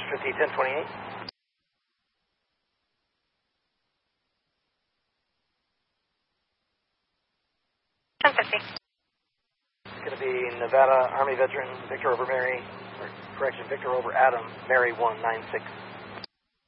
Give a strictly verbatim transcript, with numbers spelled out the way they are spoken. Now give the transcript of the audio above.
fifty, ten twenty-eight. ten fifty. It's going to be Nevada Army veteran, Victor over Mary, or correction, Victor over Adam, Mary one nine six.